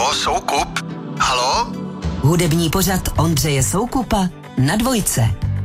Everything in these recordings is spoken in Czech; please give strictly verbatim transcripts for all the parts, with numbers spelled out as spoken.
Halo, Soukup? Halo? Hudební pořad Ondřeje Soukupa na Dvojce.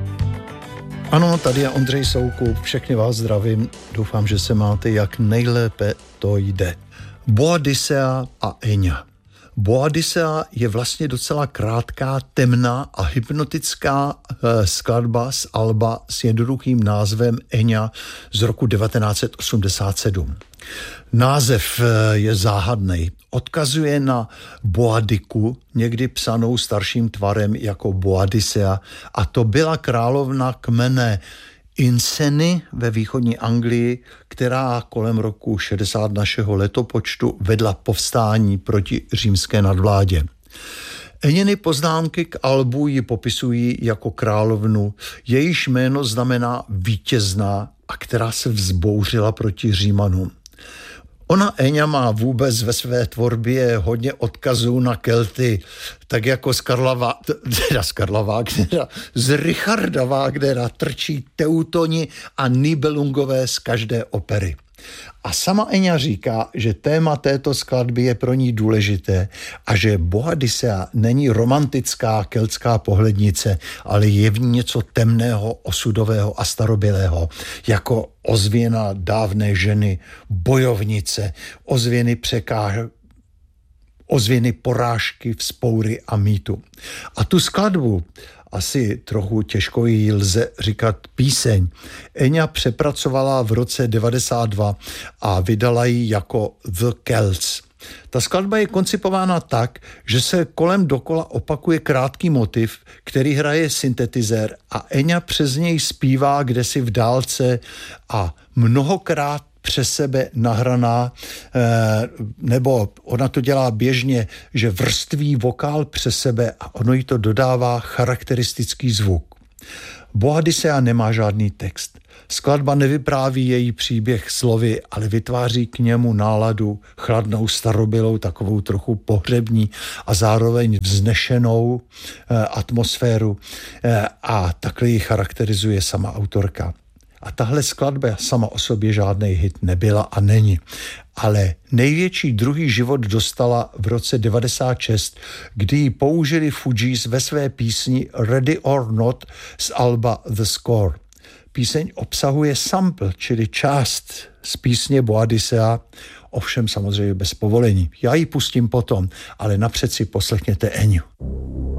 Ano, tady je Ondřej Soukup, všechny vás zdravím, doufám, že se máte jak nejlépe to jde. Boadicea a Enya. Boadicea je vlastně docela krátká, temná a hypnotická e, skladba z alba s jednoduchým názvem Enya z roku devatenáct set osmdesát sedm. Název e, je záhadný. Odkazuje na Boadiku, někdy psanou starším tvarem jako Boadicea, a to byla královna kmene Inseny ve východní Anglii, která kolem roku šedesát našeho letopočtu vedla povstání proti římské nadvládě. Enyiny poznámky k albu ji popisují jako královnu, jejíž jméno znamená vítězná a která se vzbouřila proti Římanům. Ona Enya má vůbec ve své tvorbě hodně odkazů na Kelty, tak jako z Karla, Vá... teda z Karla Wagnera, z Richarda Wagnera trčí Teutoni a Nibelungové z každé opery. A sama Enya říká, že téma této skladby je pro ní důležité a že Boadicea není romantická keltská pohlednice, ale je v ní něco temného, osudového a starobylého, jako ozvěna dávné ženy, bojovnice, ozvěny překáž... ozvěny porážky, vzpoury a mýtu. A tu skladbu, asi trochu těžko jí lze říkat píseň, Enya přepracovala v roce devadesát dva a vydala ji jako The Celts. Ta skladba je koncipována tak, že se kolem dokola opakuje krátký motiv, který hraje syntetizér a Enya přes něj zpívá kdesi v dálce a mnohokrát přes sebe nahraná, nebo ona to dělá běžně, že vrství vokál přes sebe a ono jí to dodává charakteristický zvuk. Boadicea nemá žádný text. Skladba nevypráví její příběh slovy, ale vytváří k němu náladu chladnou, starobylou, takovou trochu pohřební a zároveň vznešenou eh, atmosféru eh, a takhle ji charakterizuje sama autorka. A tahle skladba sama o sobě žádný hit nebyla a není. Ale největší druhý život dostala v roce devadesát šest, kdy ji použili Fugees ve své písni Ready or Not z alba The Score. Píseň obsahuje sample, čili část z písně Boadicea, ovšem samozřejmě bez povolení. Já ji pustím potom, ale napřed si poslechněte Enyu.